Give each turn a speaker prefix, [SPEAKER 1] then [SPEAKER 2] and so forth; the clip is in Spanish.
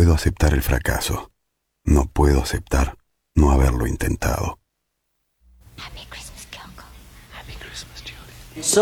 [SPEAKER 1] puedo aceptar el fracaso. No puedo aceptar no haberlo intentado.
[SPEAKER 2] Happy Christmas, Kyoko. Happy Christmas, Julie.
[SPEAKER 3] So